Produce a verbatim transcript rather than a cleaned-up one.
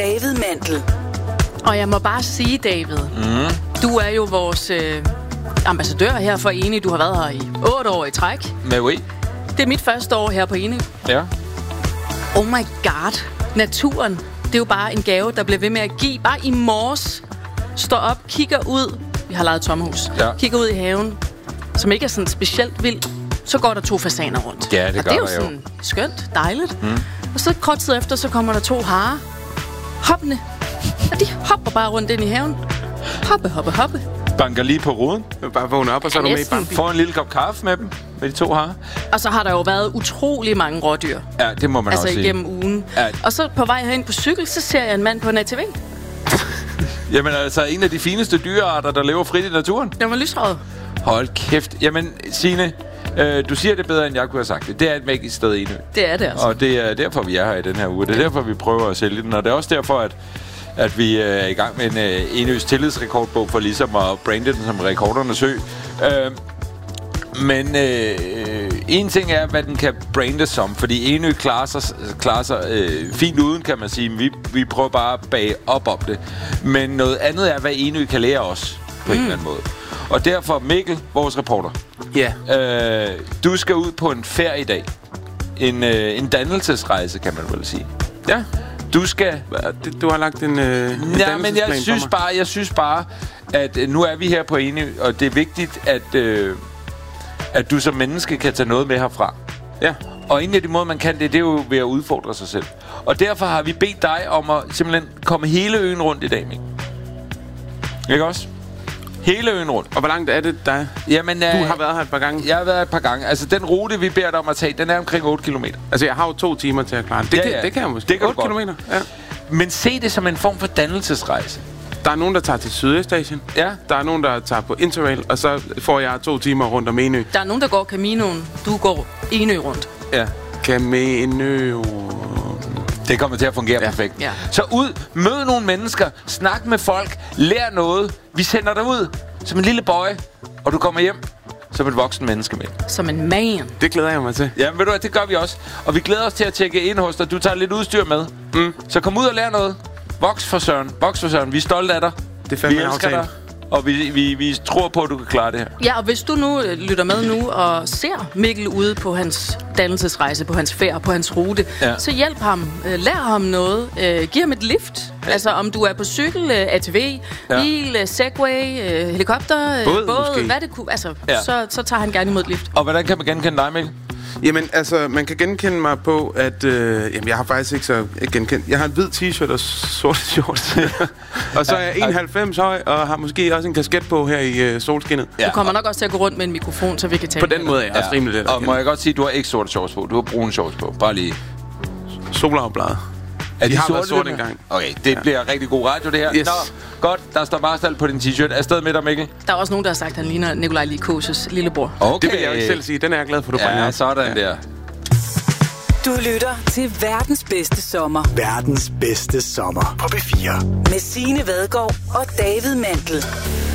David Mandel. Og jeg må bare sige, David, mm. du er jo vores øh, ambassadør her for Eni. Du har været her i otte år i træk. Med oui. Det er mit første år her på Eni. Ja. Oh my god. Naturen. Det er jo bare en gave, der bliver ved med at give. Bare i morges står op, kigger ud. Vi har lejet tomhus. Ja. Kigger ud i haven, som ikke er sådan specielt vild. Så går der to fasaner rundt. Ja, det og gør det er jo der sådan jo. skønt, dejligt. Mm. Og så kort tid efter, så kommer der to harer. Hoppende. Og de hopper bare rundt ind i haven. Hoppe, hoppe, hoppe. Banker lige på ruden. Bare vågne op, og så er du med i bank. Får en lille kop kaffe med dem, med de to harer. Og så har der jo været utrolig mange rådyr. Ja, det må man altså også sige. Altså igennem ugen. Ja. Og så på vej herind på cykel, så ser jeg en mand på en A T V. Jamen altså, en af de fineste dyrearter, der lever frit i naturen. Den var lysrød. Hold kæft. Jamen, Signe, øh, du siger det bedre, end jeg kunne have sagt det. Det er et magisk sted, Enø. Det er det altså. Og det er derfor, vi er her i den her uge. Det er derfor, vi prøver at sælge den. Og det er også derfor, at, at vi er i gang med en øh, Enøs tillidsrekordbog for ligesom at brande den som rekordernes ø. Øh, men øh, en ting er, hvad den kan brandes som. Fordi Enø klarer sig, klarer sig øh, fint uden, kan man sige. Vi, vi prøver bare at bage op om det. Men noget andet er, hvad Enø kan lære os på mm. en eller anden måde. Og derfor, Mikkel, vores reporter. Ja. Yeah. Øh, du skal ud på en færd i dag. En, øh, en dannelsesrejse, kan man vel sige. Ja. Du skal... Du har lagt en, øh, en ja, men jeg synes bare, jeg synes bare, at øh, nu er vi her på Enø, og det er vigtigt, at, øh, at du som menneske kan tage noget med herfra. Ja. Og en af de måder, man kan det, det er jo ved at udfordre sig selv. Og derfor har vi bedt dig om at simpelthen komme hele øen rundt i dag, Mikkel. Ikke også? Hele øen rundt. Og hvor langt er det dig? Jamen, du øh, har været her et par gange. Jeg har været et par gange. Altså, den rute, vi beder dig om at tage, den er omkring otte kilometer. Altså, jeg har jo to timer til at klare det. Det, ja, kan, ja. det kan jeg måske. Det kan otte kilometer, ja. Men se det som en form for dannelsesrejse. Der er nogen, der tager til Sydøstasien. Ja. Der er nogen, der tager på Interrail, og så får jeg to timer rundt om Enø. Der er nogen, der går Caminoen. Du går Enø rundt. Ja. Caminoen. Det kommer til at fungere ja. perfekt. Ja. Så ud, mød nogle mennesker, snak med folk, lær noget. Vi sender dig ud som en lille boy, og du kommer hjem som et voksen menneske med. Som en man. Det glæder jeg mig til. Ja, men ved du hvad, det gør vi også. Og vi glæder os til at tjekke ind hos dig. Du tager lidt udstyr med. Mm. Så kom ud og lær noget. Voks for Søren. Voks for Søren. Vi er stolte af dig. Det er fandme vi elsker dig. Og vi, vi, vi tror på, at du kan klare det her. Ja, og hvis du nu lytter med nu og ser Mikkel ude på hans dannelsesrejse, på hans færd, på hans rute, ja. så hjælp ham. Lær ham noget. Giv ham et lift. Ja. Altså, om du er på cykel, A T V, ja. bil, Segway, helikopter, båd, båd hvad det kunne. Altså, ja. så, så tager han gerne imod et lift. Og hvordan kan man genkende dig, Mikkel? Jamen, altså, man kan genkende mig på, at... Øh, jamen, jeg har faktisk ikke så genkendt. Jeg har en hvid t-shirt og sorte shorts. Og så er jeg enoghalvfems høj, og har måske også en kasket på her i øh, solskinnet. Ja. Du kommer nok også til at gå rundt med en mikrofon, så vi kan tale. På den måde er jeg også ja. rimelig lidt. Og må jeg godt sige, at du har ikke sorte shorts på. Du har brune shorts på. Bare lige... Solafbladet. Er de, de har sorte, været sorte engang. Okay, det ja. bliver rigtig god radio, det her. Yes. Nå, godt. Der står Marstal på din t-shirt. Afsted med dig, Mikkel. Der er også nogen, der har sagt, at han ligner Nikolaj Likoses lillebror. Okay. Det vil jeg jo ikke selv sige. Den er jeg glad for, du bringer. Ja, sådan ja. der. Du lytter til verdens bedste sommer. Verdens bedste sommer på B fire. Med Signe Vadgaard og David Mandel.